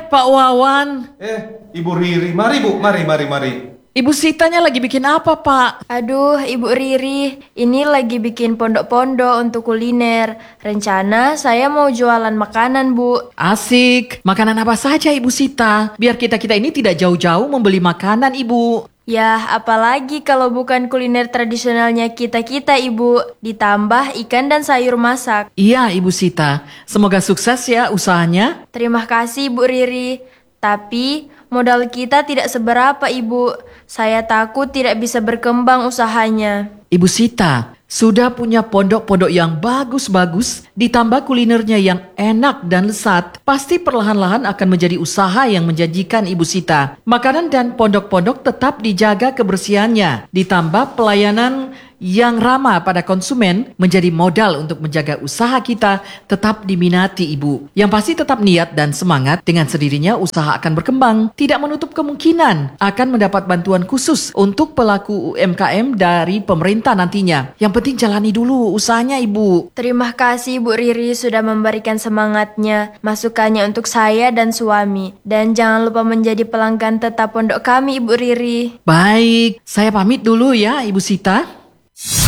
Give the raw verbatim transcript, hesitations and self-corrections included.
Pak Wawan. Eh, Ibu Riri, mari Bu, mari, mari, mari. Ibu Sitanya lagi bikin apa, Pak? Aduh, Ibu Riri, ini lagi bikin pondok-pondok untuk kuliner. Rencana saya mau jualan makanan, Bu. Asik. Makanan apa saja, Ibu Sita? Biar kita-kita ini tidak jauh-jauh membeli makanan, Ibu. Yah, apalagi kalau bukan kuliner tradisionalnya kita-kita, Ibu. Ditambah ikan dan sayur masak. Iya, Ibu Sita. Semoga sukses ya usahanya. Terima kasih, Bu Riri. Tapi modal kita tidak seberapa, Ibu. Saya takut tidak bisa berkembang usahanya. Ibu Sita, sudah punya pondok-pondok yang bagus-bagus, ditambah kulinernya yang enak dan lezat, pasti perlahan-lahan akan menjadi usaha yang menjanjikan, Ibu Sita. Makanan dan pondok-pondok tetap dijaga kebersihannya, ditambah pelayanan yang ramah pada konsumen menjadi modal untuk menjaga usaha kita tetap diminati, Ibu. Yang pasti tetap niat dan semangat, dengan sendirinya usaha akan berkembang. Tidak menutup kemungkinan akan mendapat bantuan khusus untuk pelaku U M K M dari pemerintah nantinya. Yang penting jalani dulu usahanya, Ibu. Terima kasih, Bu Riri, sudah memberikan semangatnya, masukannya untuk saya dan suami. Dan jangan lupa menjadi pelanggan tetap pondok kami, Ibu Riri. Baik, saya pamit dulu ya, Ibu Sita.